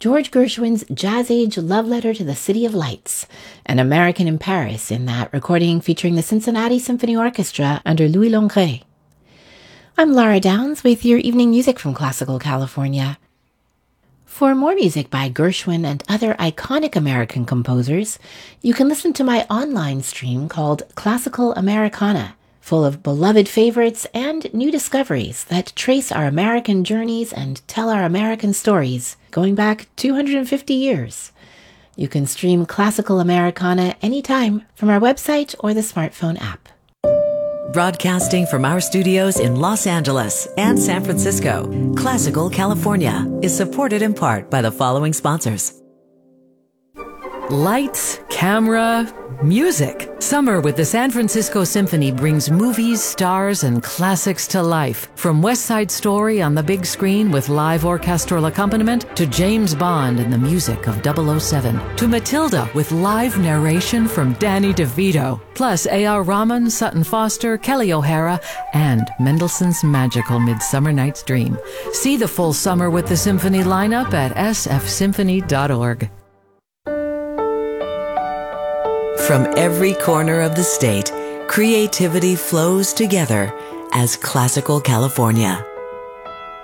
George Gershwin's Jazz Age love letter to the City of Lights, an American in Paris in that recording featuring the Cincinnati Symphony Orchestra under Louis Longré. I'm Laura Downs with your evening music from Classical California. For more music by Gershwin and other iconic American composers, you can listen to my online stream called Classical Americana, full of beloved favorites and new discoveries that trace our American journeys and tell our American stories going back 250 years. You can stream Classical Americana anytime from our website or the smartphone app. Broadcasting from our studios in Los Angeles and San Francisco, Classical California is supported in part by the following sponsors. Lights, camera, music. Summer with the San Francisco Symphony brings movies, stars, and classics to life. From West Side Story on the big screen with live orchestral accompaniment to James Bond and the music of 007 to Matilda with live narration from Danny DeVito. Plus A.R. Rahman, Sutton Foster, Kelly O'Hara, and Mendelssohn's magical Midsummer Night's Dream. See the full Summer with the Symphony lineup at sfsymphony.org. From every corner of the state, creativity flows together as Classical California.